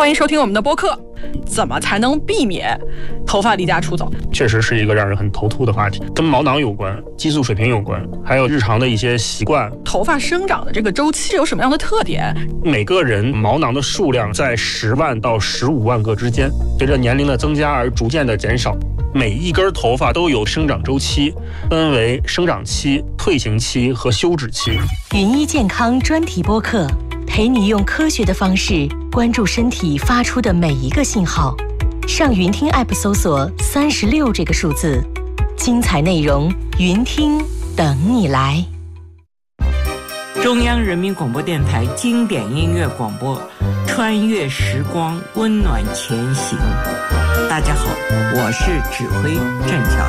欢迎收听我们的播客。怎么才能避免头发离家出走？ 确实是一个让人很头秃的话题，跟毛囊有关，激素水平有关，还有日常的一些习惯。 头发生长的这个周期有什么样的特点？ 每个人毛囊的数量在10万到15万个之间，随着年龄的增加而逐渐的减少。每一根头发都有生长周期，分为生长期、退行期和休止期。 云医健康专题播客，陪你用科学的方式关注身体发出的每一个信号。上云听 App 搜索36这个数字，精彩内容云听等你来。 中央人民广播电台经典音乐广播，穿越时光，温暖前行。大家好，我是指挥郑晓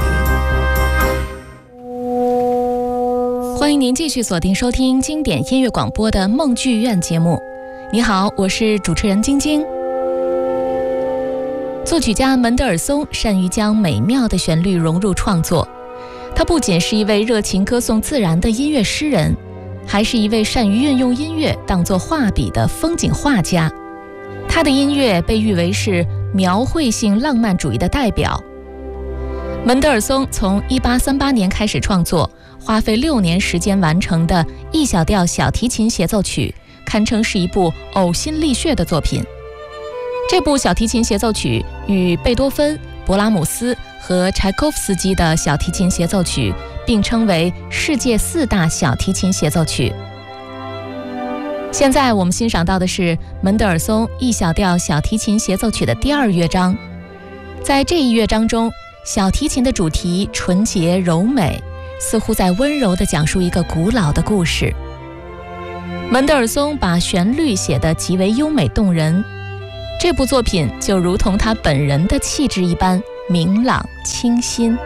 云。 欢迎您继续锁定收听经典音乐广播的梦剧院节目。你好，我是主持人晶晶。作曲家门德尔松善于将美妙的旋律融入创作，他不仅是一位热情歌颂自然的音乐诗人，还是一位善于运用音乐当作画笔的风景画家。他的音乐被誉为是描绘性浪漫主义的代表。门德尔松从1838年开始创作，花费6年时间完成的 E 小调小提琴协奏曲，堪称是一部呕心沥血的作品。这部小提琴协奏曲与贝多芬、勃拉姆斯和柴可夫斯基的小提琴协奏曲并称为世界4大小提琴协奏曲。现在我们欣赏到的是门德尔松 E 小调小提琴协奏曲的第2乐章。在这一乐章中，小提琴的主题纯洁柔美，似乎在温柔地讲述一个古老的故事。门德尔松把旋律写得极为优美动人，这部作品就如同他本人的气质一般明朗清新。